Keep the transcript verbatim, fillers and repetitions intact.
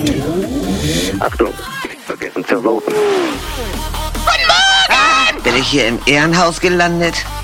Achtung, nicht vergessen zu voten. Bin ich hier im Ehrenhaus gelandet?